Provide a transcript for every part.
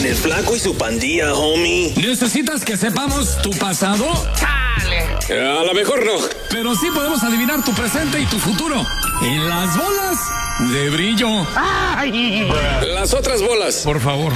El Flaco y su pandilla, homie. ¿Necesitas que sepamos tu pasado? A lo mejor no. Pero sí podemos adivinar tu presente y tu futuro. Y las bolas de brillo. Las otras bolas. Por favor.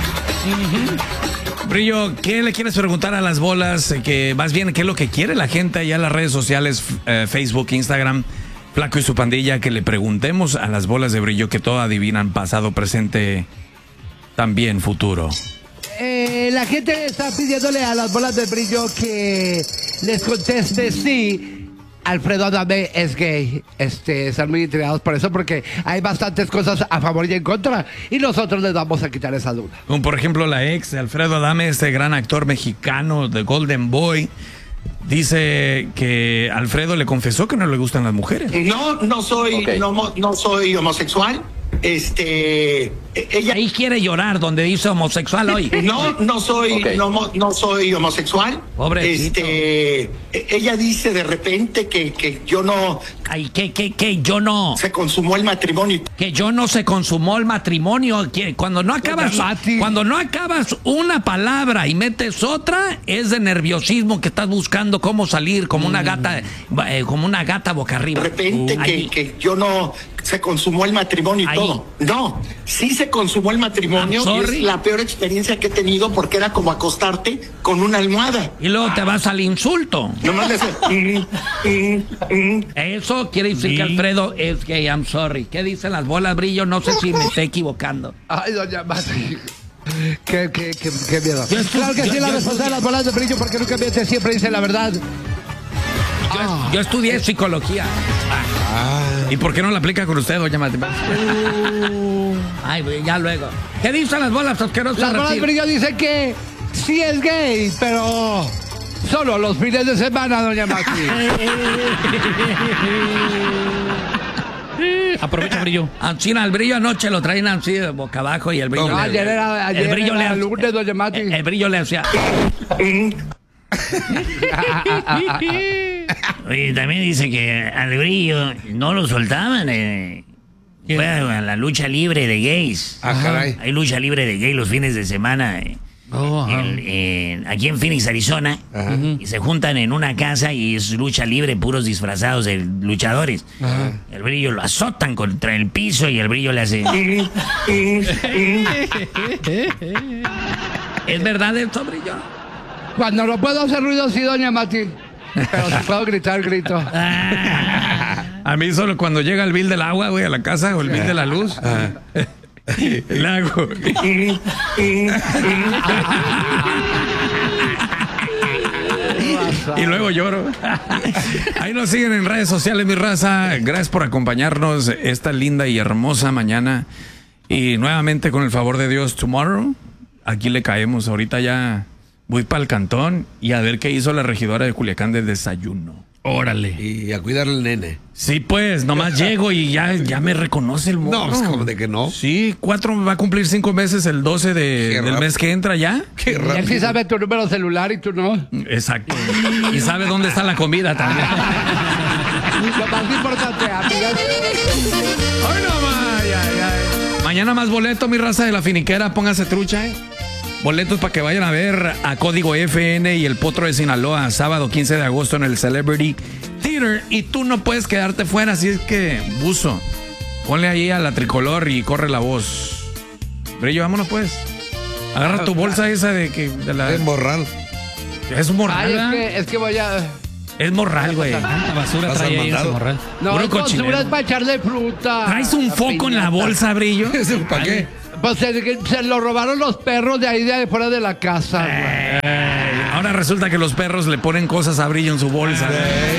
Brillo, ¿qué le quieres preguntar a las bolas? Que más bien, ¿qué es lo que quiere la gente allá en las redes sociales, Facebook, Instagram, Flaco y su pandilla? Que le preguntemos a las bolas de brillo que todo adivinan, pasado, presente, también futuro. La gente está pidiéndole a las bolas de brillo que les conteste si Alfredo Adame es gay. Están muy intrigados por eso, porque hay bastantes cosas a favor y en contra, y nosotros les vamos a quitar esa duda. Como por ejemplo la ex de Alfredo Adame, este gran actor mexicano de Golden Boy, dice que Alfredo le confesó que no le gustan las mujeres. No soy, Okay. no soy homosexual. Ella Ahí quiere llorar donde dice homosexual hoy. no soy, Okay. no soy homosexual. Pobrecito. Ella dice de repente que yo no Ay, que yo no. se consumó el matrimonio. Que yo no se consumó el matrimonio. Que cuando no acabas, Mati. cuando no acabas una palabra y metes otra, es de nerviosismo que estás buscando cómo salir como una gata boca arriba. De repente Ahí. que yo no se consumó el matrimonio y Ahí. todo. No, sí se consumó el matrimonio. I'm Y sorry. es la peor experiencia que he tenido, porque era como acostarte con una almohada. Y luego te vas al insulto. Nomás le hace, Eso quiere decir que Alfredo es gay, I'm sorry. ¿Qué dicen las bolas, Brillo? No sé si me estoy equivocando. Ay, doña Mati. Qué miedo. Yo estu- Claro que sí, yo- la yo respuesta de estu- las bolas de brillo, porque nunca miente, siempre dice la verdad. Yo estudié psicología. ¿Y por qué no la aplica con usted, doña Mati? Ay, güey, ya luego. ¿Qué dicen las bolas asquerosas? Las bolas de reptil? brillo dicen que sí es gay, pero solo los fines de semana, doña Mati. Aprovecha, Brillo. China, el Brillo anoche lo traen así de boca abajo y el Brillo No, ayer era lunes, doña Mati. el Brillo le hacía. Oye, también dice que al Brillo no lo soltaban. Fue a la lucha libre de gays. Caray. Hay lucha libre de gays los fines de semana. Aquí en Phoenix, Arizona. Y se juntan en una casa y es lucha libre, puros disfrazados de luchadores. El Brillo lo azotan contra el piso y el Brillo le hace. ¿Es verdad esto, Brillo? Cuando no puedo hacer ruido, sí, doña Mati. Pero si puedo gritar, grito. A mí solo cuando llega el bill del agua, güey, a la casa, o el bill de la luz. Le hago. Y luego lloro. Ahí nos siguen en redes sociales, mi raza. Gracias por acompañarnos esta linda y hermosa mañana. Y nuevamente, con el favor de Dios, tomorrow, aquí le caemos. Ahorita ya voy para el cantón y a ver qué hizo la regidora de Culiacán de desayuno. Órale. Y a cuidar al nene. Sí, pues, nomás llego y ya me reconoce el morro. No, pues como de que no. Sí, va a cumplir 5 meses el 12 del rápido. mes que entra ya. Qué Y él rápido. sí sabe tu número celular y tú no. Exacto. Y sabe dónde está la comida también. Lo más importante, amigas. Ay, no, mañana más boleto, mi raza de la finiquera. Póngase trucha, Boletos para que vayan a ver a Código FN y el Potro de Sinaloa, sábado 15 de agosto en el Celebrity Theater. Y tú no puedes quedarte fuera, así es que, buzo, ponle ahí a la tricolor y corre la voz. Brillo, vámonos pues. Agarra tu bolsa esa de la... Es morral. Es un morral, Ay, ¿verdad? es que voy a... Es morral, güey. Tanta basura Vas trae al ahí en su mandado. morral. No, Puro es basura, cochinero. es para echarle fruta. ¿Traes un foco en la bolsa, Brillo? ¿Para qué? Pues se lo robaron los perros de ahí de fuera de la casa, güey. Ahora resulta que los perros le ponen cosas a Brillo en su bolsa.